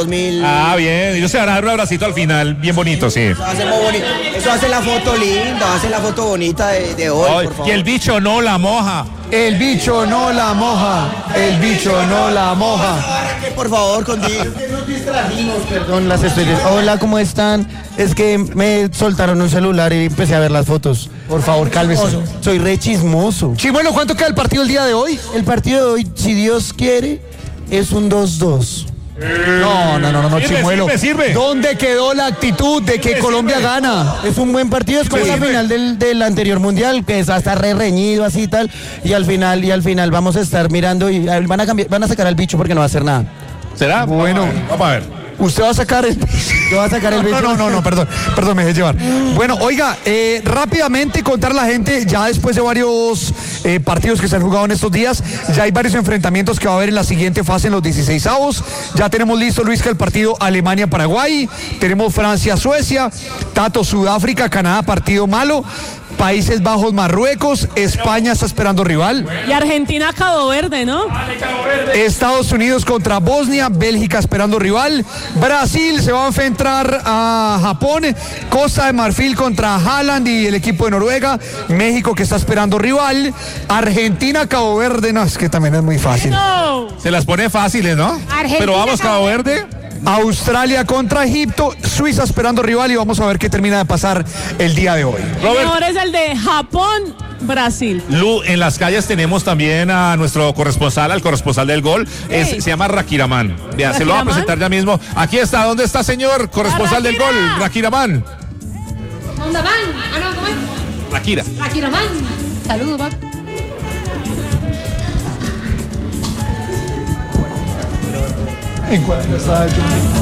2000. Ah, bien. Ellos se van a dar un abracito al final, bien bonito, sí. Eso hace muy bonito. Eso hace la foto linda, hace la foto bonita de hoy, por favor. Y el bicho no la moja. El bicho no la moja, el bicho no la moja. Por favor, contigo. Nos distrajimos, perdón, las estrellas. Hola, ¿cómo están? Es que me soltaron un celular y empecé a ver las fotos. Por favor, cálmese. Soy re chismoso. Chimuelo, ¿cuánto queda el partido el día de hoy? El partido de hoy, si Dios quiere, es un 2-2. No, Sirve, Chimuelo. sirve. ¿Dónde quedó la actitud de que Colombia gana? Es un buen partido, es como la final del anterior mundial, que es hasta re reñido así y tal, y al final vamos a estar mirando y van a sacar al bicho porque no va a hacer nada. ¿Será? Bueno. Vamos a ver. Usted va a sacar el... Yo voy a sacar el bicho. No, perdón, me dejé llevar. Bueno, oiga, rápidamente contar a la gente, ya después de varios partidos que se han jugado en estos días, ya hay varios enfrentamientos que va a haber en la siguiente fase, en los 16avos. Ya tenemos listo, Luis, que el partido Alemania-Paraguay, tenemos Francia-Suecia, Tato Sudáfrica, Canadá, partido malo, Países Bajos, Marruecos, España está esperando rival. Y Argentina, Cabo Verde, ¿no? Estados Unidos contra Bosnia, Bélgica esperando rival, Brasil se va a enfrentar a Japón, Costa de Marfil contra Haaland y el equipo de Noruega, México que está esperando rival, Argentina, Cabo Verde, no, es que también es muy fácil. No. Se las pone fáciles, ¿no? Argentina, Pero vamos, Cabo Verde. Australia contra Egipto, Suiza esperando rival y vamos a ver qué termina de pasar el día de hoy. Robert. Mejor es el de Japón, Brasil. Lu, en las calles tenemos también a nuestro corresponsal, al corresponsal del gol. Hey. Se llama Rakiraman. Vea, se lo va a presentar ya mismo. Aquí está, ¿dónde está, señor corresponsal del gol? Rakiraman. ¿Dónde van? Ah, no, ¿cómo es? Rakira. Rakiraman. Saludos, papá. En cuanto está